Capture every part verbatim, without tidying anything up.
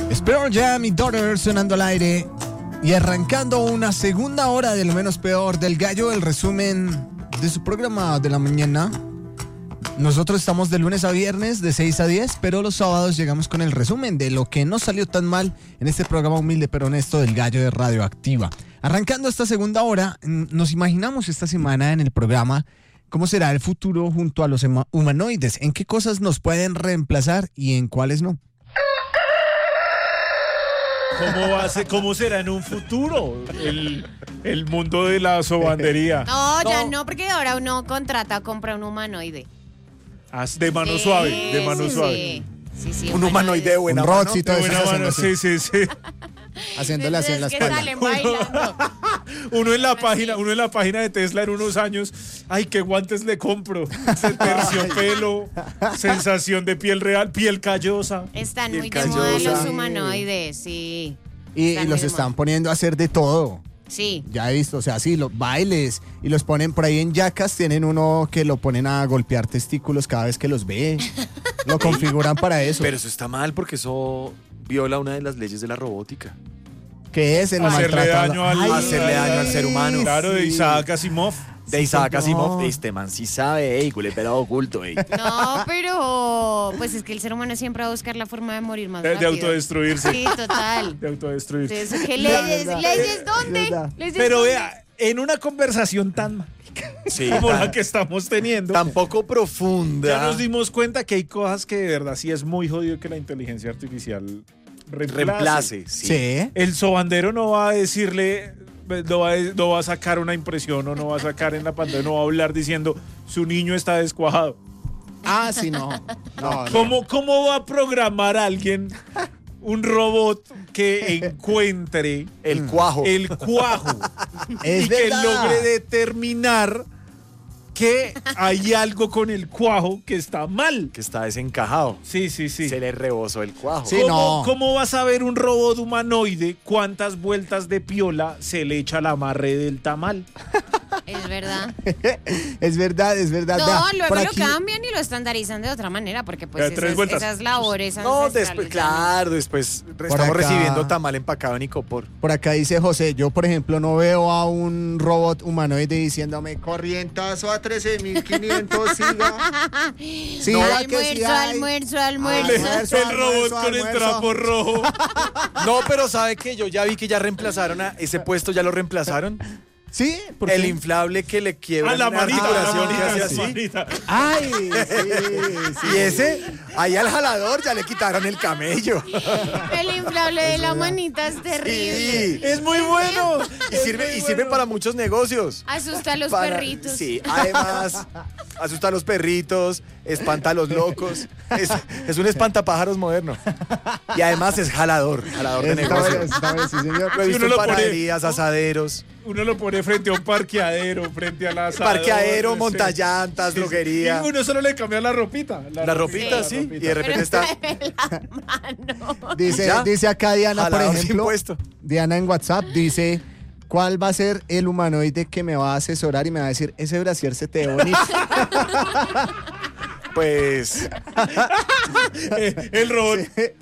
Pearl Jam y Daughter sonando al aire y arrancando una segunda hora de Lo Menos Peor del Gallo, el resumen de su programa de la mañana. Nosotros estamos de lunes a viernes de seis a diez, pero los sábados llegamos con el resumen de lo que no salió tan mal en este programa humilde pero honesto del Gallo de Radioactiva. Arrancando esta segunda hora, nos imaginamos esta semana en el programa cómo será el futuro junto a los humanoides, en qué cosas nos pueden reemplazar y en cuáles no. ¿Cómo, va a ser, ¿Cómo será en un futuro el, el mundo de la sobandería? No, no, ya no, porque ahora uno contrata, compra un humanoide. Ah, de mano sí, suave, de mano sí, suave. Sí, sí, un humanoide de buena un mano. Roxy, todo de buena eso mano, sí, sí, sí. Haciéndole así en la que espalda. salen bailando. Uno en la página, uno en la página de Tesla en unos años, ay, qué guantes le compro. Terciopelo, sensación de piel real, piel callosa. Están Piel muy callosa. de moda los humanoides, sí. Y, Están y muy los de están moda. poniendo a hacer de todo. Sí. Ya he visto, o sea, sí, los bailes. Y los ponen por ahí en yacas. Tienen uno que lo ponen a golpear testículos cada vez que los ve. Lo configuran para eso. Pero eso está mal porque eso viola una de las leyes de la robótica. ¿Qué es el Hacerle maltrato? daño al, Ay, hacerle daño al ser humano. Claro, de sí. Isaac Asimov. De Isaac no. Asimov, este man sí sabe, ey, culé pelado oculto, ey. No, pero pues es que el ser humano siempre va a buscar la forma de morir más De, de rápido. autodestruirse. Sí, total. De autodestruirse. Entonces, ¿qué leyes? verdad. ¿Leyes dónde? verdad. ¿Leyes Pero dónde? vea, en una conversación tan Sí, como tan- la que estamos teniendo, tampoco profunda. ya nos dimos cuenta que hay cosas que de verdad sí es muy jodido que la inteligencia artificial reemplace. Reemplace, sí. Sí. El sobandero no va a decirle, no va, a, no va a sacar una impresión o no va a sacar en la pantalla, no va a hablar diciendo su niño está descuajado. Ah, sí, no. No, no. ¿Cómo, ¿Cómo va a programar a alguien un robot que encuentre El cuajo. el cuajo Es y que verdad. logre determinar que hay algo con el cuajo que está mal? Que está desencajado. Sí, sí, sí. Se le rebosó el cuajo. Sí. ¿Cómo, no. ¿Cómo va a saber un robot humanoide cuántas vueltas de piola se le echa al amarre del tamal? Es verdad. Es verdad, es verdad. No, Vea, luego por lo aquí- cambian y lo estandarizan de otra manera, porque pues Ya, tres esas, vueltas. esas labores No, ancestrales después, ya no. claro, después estamos acá- recibiendo tamal empacado en Icopor. Por acá dice José, yo por ejemplo no veo a un robot humanoide diciéndome corrientazo a trece mil quinientos, siga. Sí, No, ¿verdad almuerzo, que sí hay? almuerzo, El, almuerzo. Almuerzo, el robot almuerzo, con el almuerzo. trapo rojo. No, pero ¿sabe qué? Yo ya vi que ya reemplazaron a ese puesto, ya lo reemplazaron. Sí, ¿por El qué? inflable que le quiebra A la manita, a la articulación que manita, hace a así. la manita. Ay, sí, sí. Y ese, ahí al jalador ya le quitaron el camello. El inflable de la manita es terrible. Sí. Es muy bueno. Y sirve, y sirve para muchos negocios. Asusta a los Para- perritos. Sí, además, asusta a los perritos, espanta a los locos. Es, es un espantapájaros moderno. Y además es jalador, jalador de Está bueno, negocios. está bueno, sí, señor. Lo he visto uno en lo pone- panaderías, asaderos, Uno lo pone frente a un parqueadero, frente a la parqueadero, montallantas, droguería. Y uno solo le cambia la ropita. La ropita, sí, y de repente está Mano. Dice, ¿Ya? dice acá Diana, por jalador sin ejemplo, puesto. Diana en WhatsApp dice, ¿cuál va a ser el humanoide que me va a asesorar y me va a decir, ese brasier se te ve bonito? Pues Eh, el robot.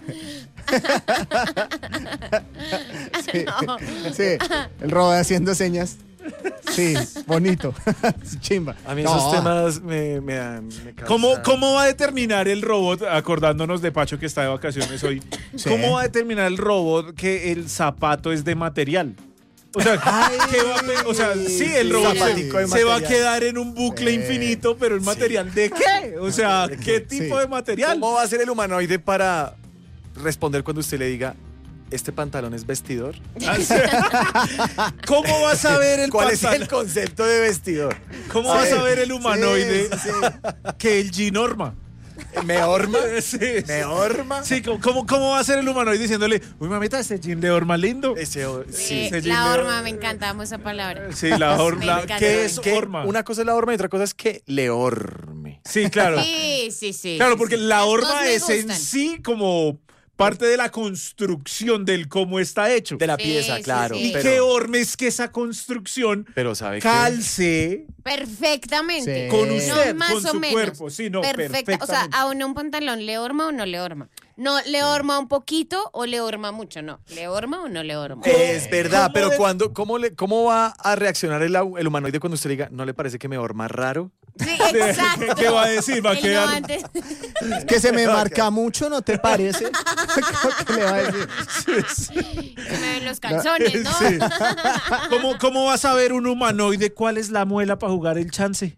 Sí, sí, el robot haciendo señas. Sí, bonito. Chimba. a mí No, esos temas me, me dan. Me causan- ¿Cómo, ¿Cómo va a determinar el robot, acordándonos de Pacho que está de vacaciones hoy, Sí. cómo va a determinar el robot que el zapato es de material? O sea, ¿qué va a pe- o sea, sí, el sí, robot zapatico de se va a material. quedar en un bucle Sí. infinito, pero ¿el material de qué? O sea, ¿qué tipo Sí. de material? ¿Cómo va a ser el humanoide para responder cuando usted le diga, este pantalón es vestidor? ¿Cómo va a saber el ¿Cuál es pantalón? el concepto de vestidor? ¿Cómo va a Sí, saber el humanoide sí, sí. que el G-Norma? ¿Me horma? Sí, ¿Me horma? sí, ¿cómo- ¿cómo, ¿cómo va a ser el humanoide diciéndole, uy, mamita, este jean de horma lindo? Ese, o- Sí, sí. ese la jean de- horma, me encanta, amo esa palabra. Sí, la Me horma. encanta. ¿Qué es Que horma? una cosa es la horma y otra cosa es que le horme. Sí, claro. Sí, sí, sí. Claro, sí, porque sí. la Las horma dos me es en gustan. sí como parte de la construcción del cómo está hecho. De la Sí, pieza, sí, claro. sí. Y pero, qué horme es que esa construcción pero ¿sabe qué? calce Perfectamente. Sí. con No, usted, más con o su menos. cuerpo. Sí, no, Perfecta. O sea, perfectamente. a uno un pantalón le horma o no le horma. No, le horma un poquito o le horma mucho. No, le horma o no le horma. Es verdad, ¿Cómo pero de- cuando, ¿cómo, le, ¿cómo va a reaccionar el, au- el humanoide cuando usted le diga, ¿no le parece que me horma raro? Sí, exacto. ¿Qué va a decir? Va a Él quedar- no antes- Que se me marca mucho, ¿no te parece? ¿Qué le va a decir? Se me ven los calzones, ¿no? Sí. ¿Cómo, ¿Cómo va a saber un humanoide cuál es la muela para jugar el chance?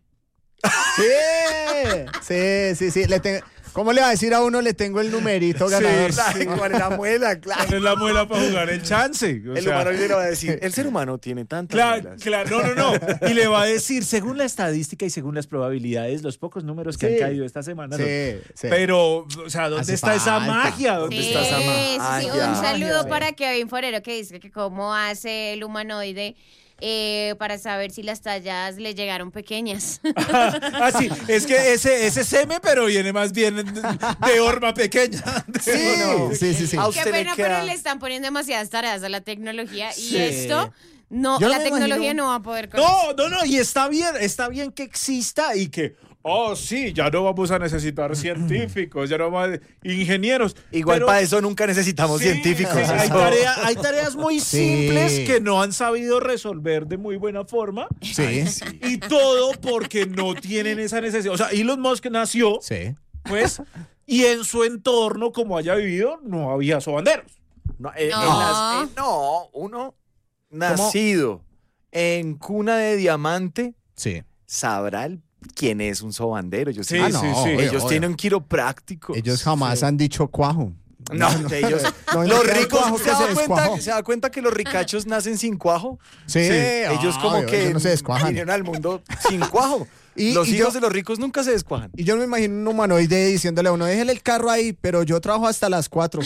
Sí, sí, sí, sí. Le tengo- ¿Cómo le va a decir a uno? Le tengo el numerito ganador. Sí. Ay, ¿cuál es la muela? Claro. ¿Cuál es la muela para jugar el chance? O El sea, humanoide le va a decir, el ser humano tiene tantas Claro, muelas. claro, no, no, no. Y le va a decir, según la estadística y según las probabilidades, los pocos números que Sí. han caído esta semana. ¿no? Sí, sí. Pero, o sea, ¿dónde Hace está esa falta. magia? ¿Dónde Sí, está esa sí, magia? sí, magia? un saludo Sí. para Kevin Forero que dice que cómo hace el humanoide eh, para saber si las tallas le llegaron pequeñas. Ah, sí, es que ese, ese seme, pero viene más bien de horma pequeña. Sí, no. sí, sí, sí. A Qué usted le pena, queda- pero le están poniendo demasiadas tareas a la tecnología Sí. y esto no, Yo no la me tecnología imagino- no va a poder con eso. No, no, no, y está bien, está bien que exista y que, oh, sí, ya no vamos a necesitar científicos, ya no vamos a ingenieros. Igual pero- para eso nunca necesitamos Sí, científicos. sí, hay, eso- tarea- hay tareas muy Sí. simples que no han sabido resolver de muy buena forma. Sí, Y todo porque no tienen esa necesidad. O sea, Elon Musk nació, sí. pues, y en su entorno, como haya vivido, no había sobanderos. No, eh, No. en las- eh, no, uno nacido en cuna de diamante Sí. sabrá el- quién es un sobandero. Ellos, Sí, tienen- Ah, no, sí, sí. obvio, ellos obvio. tienen un quiropráctico. Ellos jamás han dicho cuajo. No, ellos, no, los no, ricos, cuajo ¿se que da, se cuenta, descuajó. ¿se da cuenta que los ricachos nacen sin cuajo? Sí, Ellos como obvio, que ellos no se descuajan. vinieron al mundo sin cuajo. Y- los y hijos yo- de los ricos nunca se descuajan. Y yo me imagino un humanoide diciéndole a uno, déjele el carro ahí, pero yo trabajo hasta las cuatro.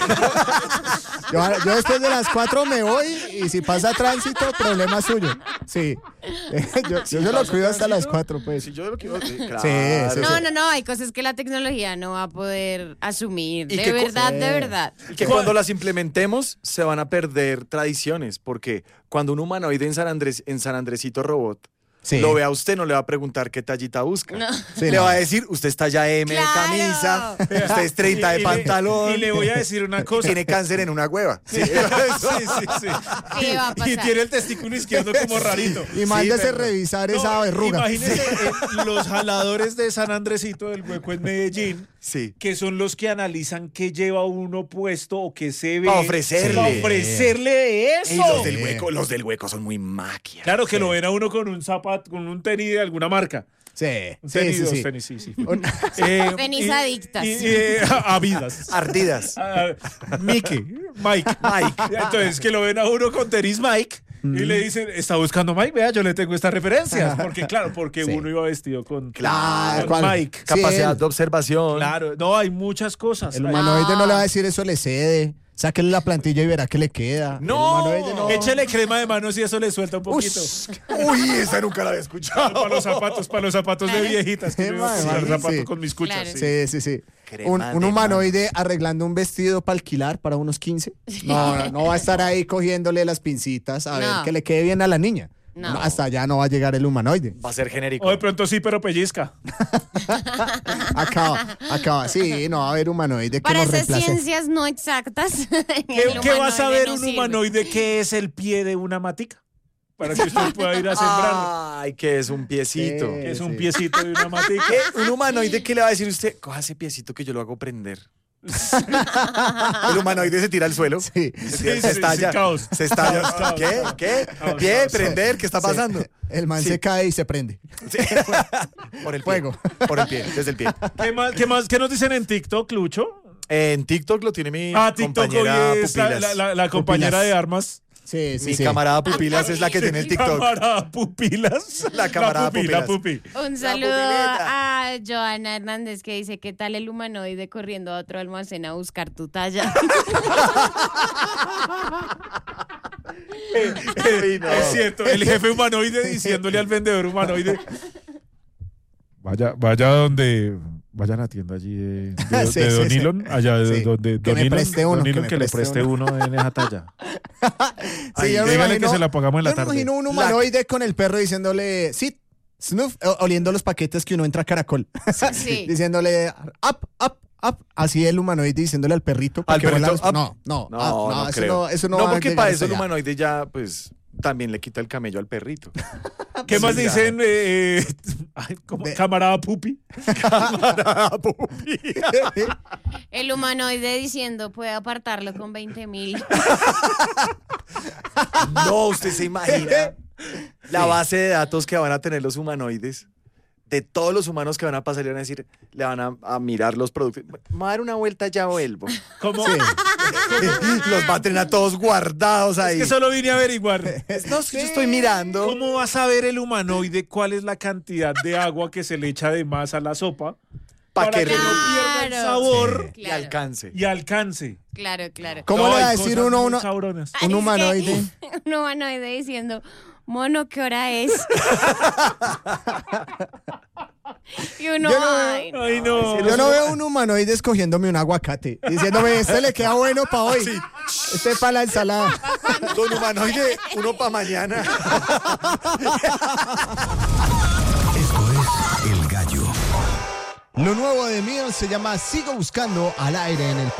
yo, yo después de las cuatro me voy y si pasa tránsito, problema suyo. Sí. yo yo se lo pasa cuido hasta las tránsito, cuatro, pues. Si yo lo quiero, sí, claro. sí, No, no, no, hay cosas que la tecnología no va a poder asumir. Y De que co- verdad, de Sí. verdad. Y que cuando las implementemos se van a perder tradiciones, porque cuando un humanoide en San, Andrés, en San Andresito Robot Sí. lo ve a usted, no le va a preguntar qué tallita busca. No. Sí, le no. va a decir, usted es talla M de Claro. camisa, usted es treinta de Y- y le- pantalón. y le voy a decir una cosa. Tiene cáncer en una hueva. Sí. Sí, sí, sí. Sí, va a Y, y pasar. tiene el testículo izquierdo como rarito. Y mándese pero- revisar No, esa verruga. Imagínese eh, los jaladores de San Andresito del Hueco en Medellín, Sí. que son los que analizan qué lleva uno puesto o qué se ve. Pa' ofrecerle. Pa' ofrecerle eso. Ey, los del hueco, los del hueco son muy maquias. Claro que lo ven a uno con un zapato, con un tenis de alguna marca. Sí, Un sí, tenis, sí, dos sí. tenis, sí, sí. Un- Eh, Tenis y- adictas. Y, y, eh, Adidas. Ardidas. Ah, Mike, Mike. Mike. Entonces, que lo ven a uno con tenis Mike y le dicen, está buscando Mike, vea, yo le tengo estas referencias. Porque, claro, porque Sí. uno iba vestido con, Claro, con ¿cuál? Mike. Sí, Capacidad él. de observación. Claro, no, hay muchas cosas. El Hay- humanoide Ah. no le va a decir eso, le cede. Sáquenle la plantilla y verá que le queda. No. El humanoide no. Échele crema de manos y eso le suelta un poquito. Ush. Uy, esa nunca la había escuchado. Para los zapatos, para los zapatos de viejitas. Que Sí, yo iba a madre, comprar sí. zapatos con mis cuchas. Claro. sí. Sí, sí, sí. Crema Un, un de humanoide arreglando un vestido para alquilar para unos quince. No, no, no va a estar ahí cogiéndole las pincitas a ver No. que le quede bien a la niña. No. No, hasta allá no va a llegar el humanoide. Va a ser genérico. O de pronto sí, pero pellizca. Acaba, acaba. Sí, no va a haber humanoide que Para nos esas reemplace. ciencias no exactas. ¿Qué, el qué va a humanoide saber no un sirve. humanoide qué es el pie de una matica? Para que usted pueda ir a sembrar. Ay, que es un piecito. Sí. Que es un sí. piecito de una matica. ¿Qué? Un humanoide que le va a decir usted, coja ese piecito que yo lo hago prender. El humanoide se tira al suelo. Sí. Se, Sí, tira- sí, se estalla. sí, caos. Se estalla. Caos, caos, ¿Qué? caos. ¿Qué? Caos, Pie, caos, prender, ¿qué está Sí. pasando? El man Sí. se cae y se prende. Sí. Por el pie. Fuego. Por el pie, desde el pie. ¿Qué más, qué más qué nos dicen en TikTok, Lucho? En TikTok lo tiene mi Ah, TikTok hoy compañera es la, Pupilas. la- la- la compañera Pupilas. de armas. Sí, sí, mi sí. camarada Pupilas es la que tiene el TikTok. Camarada Pupilas. La camarada pupi, la Pupilas. pupi. Un La saludo pupileta. a Joana Hernández que dice, ¿qué tal el humanoide corriendo a otro almacén a buscar tu talla? Uy, no. Es cierto, el jefe humanoide diciéndole al vendedor humanoide. Vaya, vaya donde, vayan a tienda allí de, de, Sí, de sí, Don sí. Elon, allá de Sí. donde Que Don me Elon, preste uno, Don que Elon me que le preste preste uno en esa talla. Sí, Ay, yo me dígale imagino- que se la pagamos en la yo tarde. me imagino un humanoide con el perro diciéndole, sit, snuff, o- oliendo los paquetes que uno entra a Caracol. Sí. Diciéndole, up, up, up. Así el humanoide diciéndole al perrito. para ¿Al que vuela perrito, los- up? No, no, No, ah, no, no, eso creo. no, eso no No, va a porque llegar para hasta eso el allá. humanoide ya, pues, también le quita el camello al perrito. ¿Qué más Sí, dicen? Eh, eh, ay, ¿cómo? De- Camarada Pupi. Camarada Pupi. El humanoide diciendo, puede apartarlo con veinte mil. No, usted se imagina la base de datos que van a tener los humanoides. De todos los humanos que van a pasar, le van a decir, le van a, a mirar los productos. Me voy a dar una vuelta, ya vuelvo. ¿Cómo? Sí. Los va a tener a todos guardados ahí. Es que solo vine a averiguar. No, es que yo estoy mirando. ¿Cómo va a saber el humanoide cuál es la cantidad de agua que se le echa de más a la sopa? Pa' que que no pierda el Claro. sabor Y Claro, alcance. y alcance. claro, claro. ¿Cómo No, le va a hay decir cosas uno, muy uno cabronas. Ay, un es que- humanoide? Un humanoide diciendo, mono, ¿qué hora es? Y uno, Yo no- ay, no. Ay, no. Yo no veo un humanoide escogiéndome un aguacate, diciéndome, este le queda bueno para hoy, este para la ensalada. Don humanoide, uno para mañana. Esto es El Gallo. Lo nuevo de Mio se llama Sigo Buscando al aire en el